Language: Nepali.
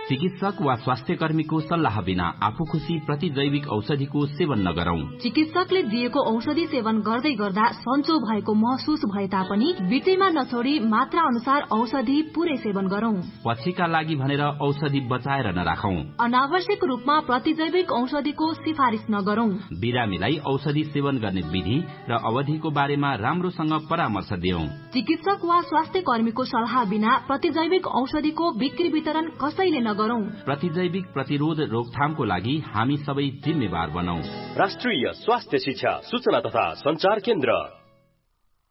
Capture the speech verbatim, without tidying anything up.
चिकित्सक वा स्वास्थ्य कर्मीको सल्लाह बिना आफू खुशी प्रतिजैविक औषधिको सेवन नगरौं। चिकित्सकले दिएको औषधि सेवन गर्दै गर्दा सन्चो भएको महसुस भए तापनि बिचैमा नछोडी मात्रा अनुसार औषधि पूरै सेवन गरौं। पछिका लागि भनेर औषधि बचाएर नराखौं। अनावश्यक रूपमा प्रतिजैविक औषधिको सिफारिस नगरौं। बिरामीलाई औषधि सेवन गर्ने विधि र अवधिको बारेमा राम्रोसँग परामर्श दियौं। चिकित्सक वा स्वास्थ्य कर्मीको सल्लाह बिना प्रतिजैविक औषधिको बिक्री वितरण कसैले नगरौं। प्रतिजैविक प्रतिरोध रोकथामको लागि हामी सबै जिम्मेवार बनौं। राष्ट्रिय स्वास्थ्य शिक्षा सूचना तथा संचार केन्द्र।